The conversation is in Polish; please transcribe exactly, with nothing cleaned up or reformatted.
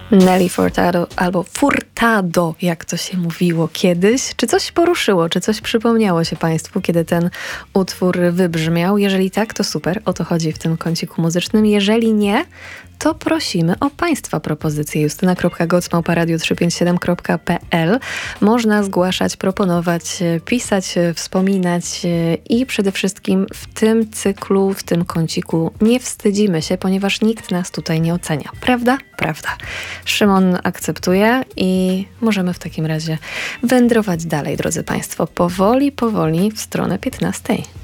Nelly Furtado albo Furtado, jak to się mówiło kiedyś. Czy coś poruszyło, czy coś przypomniało się Państwu, kiedy ten utwór wybrzmiał? Jeżeli tak, to super, o to chodzi w tym kąciku muzycznym. Jeżeli nie, to prosimy o Państwa propozycje. justyna kropka goc małpa radio trzysta pięćdziesiąt siedem kropka p l. Można zgłaszać, proponować, pisać, wspominać i przede wszystkim w tym cyklu, w tym kąciku nie wstydzimy się, ponieważ nikt nas tutaj nie ocenia. Prawda? Prawda. Szymon akceptuje i możemy w takim razie wędrować dalej, drodzy Państwo, powoli, powoli w stronę piętnastej.